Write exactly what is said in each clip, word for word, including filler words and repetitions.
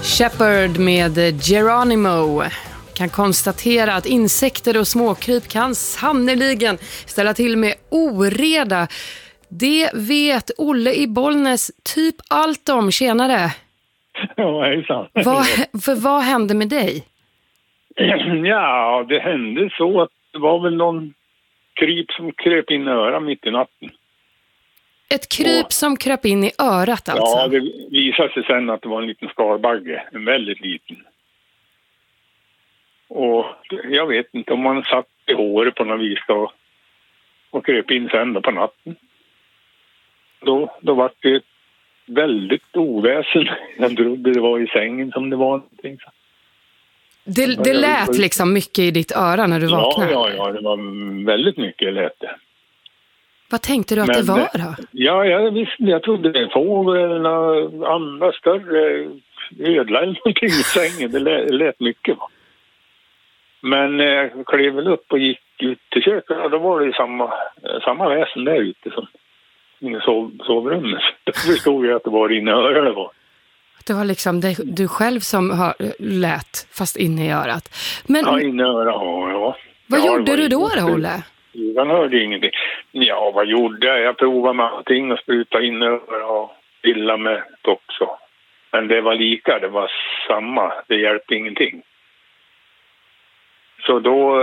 Shepherd med Geronimo kan konstatera att insekter och småkryp kan sannoliken ställa till med oreda. Det vet Olle i Bollnäs typ allt om. Tjenare. Ja, hejsan. Vad, för vad hände med dig? Ja, det hände så att det var väl någon kryp som kröp in i örat mitt i natten. Ett kryp och, som kröp in i örat alltså? Ja, det visade sig sen att det var en liten skalbagge, en väldigt liten. Och jag vet inte om man satt i håret på något vis och, och kröp in sen då på natten. Då, då var det väldigt oväsen. Jag trodde det var i sängen som det var någonting. Det, det lät liksom mycket i ditt öra när du vaknade? Ja, ja, ja, det var väldigt mycket lät det. Vad tänkte du att Men, det var då? Ja, jag visste, jag trodde det var en fågel eller andra större ödla eller någonting i sängen. Det lät, det lät mycket, va. Men jag klev väl upp och gick ut till köket och då var det samma, samma väsen där ute som i sov, sovrummet. Då förstod jag att det var inne i örat det var. Det var liksom det, du själv som hör, lät fast inne i örat. Men, ja, inne i örat, ja. ja. Vad ja, gjorde du då, då, Olle? Jag hörde ingenting. Ja, vad gjorde jag? Jag provade med allting och spruta in över och pilla med också. Men det var lika, det var samma. Det hjälpte ingenting. Så då,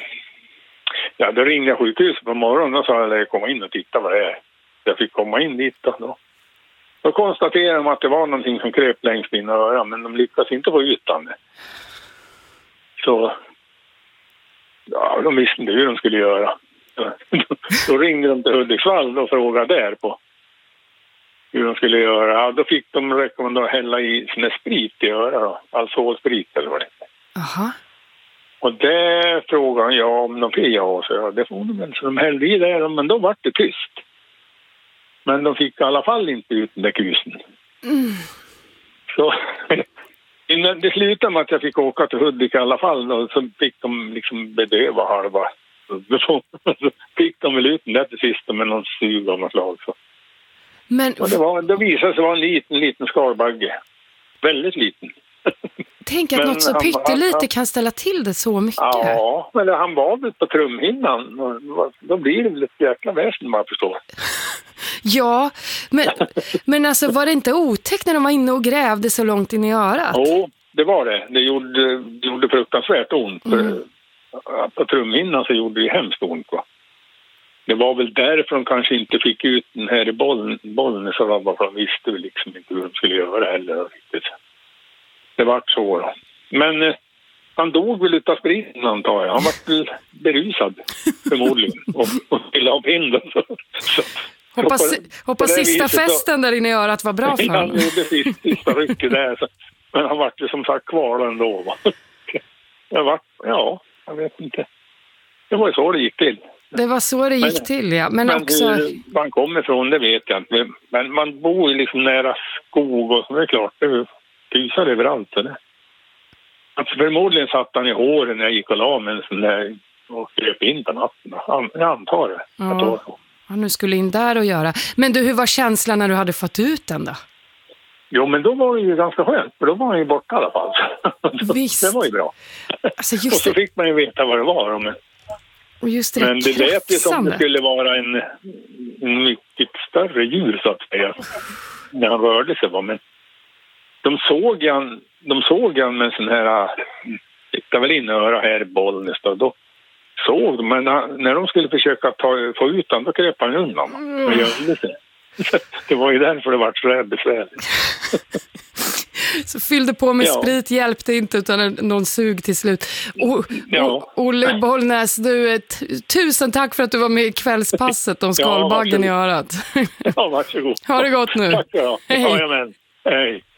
ja, då ringde jag sjukhuset på morgonen och sa att jag komma in och titta vad det är. Jag fick komma in dit då. Då, då konstaterade de att det var någonting som kröp längst in i örat, men de lyckades inte få ut det. Så ja, de visste inte hur de skulle göra. Då ringde de till Hudiksvall och frågade där på hur de skulle göra. Ja, då fick de rekommendera att hälla i sån sprit i örat, alkoholsprit eller vad det är. Aha. Och det frågade jag om de fick ja, så ja, det får de väl. Så de hällde i det, men då var det tyst. Men de fick i alla fall inte ut den där kusen. Mm. Så innan det slutade med att jag fick åka till Hudik i alla fall, då, så fick de liksom bedöva halva. Så fick de väl ut den där till sist med någon sug av något slag. Så. Men och det, var, det visade sig vara en liten, liten skalbagge. Väldigt liten. Tänk att men något så han, pyttelite han, kan ställa till det så mycket. Ja, men han var väl på trumhinnan. Då blir det väl ett jäkla väsen, man förstår. Ja, men, men alltså var det inte otäckt när de var inne och grävde så långt in i örat? Jo, det var det. Det gjorde, det gjorde fruktansvärt ont. Mm. På trumhinnan så gjorde det hemskt ont, va. Det var väl därför de kanske inte fick ut den här i bollen, bollen så var bara de visste väl liksom inte hur de skulle göra heller riktigt. Det var så då. Men eh, han dog väl utav spriten, antar jag. Han var väl berusad förmodligen och, och ville ha pinden. Så, så, hoppas så på, hoppas på sista viset, festen så, där inne i örat var bra för honom. Han gjorde sista, sista rycket där. Så, men han var ju som sagt kvar ändå, va. Jag var, ja, jag vet inte. Det var ju så det gick till. Det var så det gick men, till, ja. Men, men också... hur man kommer ifrån, det vet jag inte. Men man bor ju liksom nära skog och så, det är klart, det pysar överallt. Det. Alltså, förmodligen satt han i håren när jag gick och la med en sån där och grep in på natten. Jag antar det. Ja. Att det var så. Ja, nu skulle in där och göra. Men du, hur var känslan när du hade fått ut den då? Jo, men då var det ju ganska skönt. För då var han ju borta i alla fall. Visst. Det var ju bra. Alltså, just och så fick man ju veta vad det var. Men, och just det men det lät ju som det skulle vara en, en mycket större djur, så att säga. När han rörde sig. Men de såg han, de såg han med en sån här... Det väl in öra här i Bollnäs då. Då såg de, men när de skulle försöka ta, få ut han, då kröp han undan. Och gömde sig. Det var ju därför det var så rädd besvärligt. Så fyllde på med ja. sprit, hjälpte inte utan någon sug till slut. O- ja. Olle Bollnäs, du, t- tusen tack för att du var med i kvällspasset om skalbaggen ja, i örat. Ja, varsågod. Ha det gott nu. Tack då. Hej. Ja, men. Hej.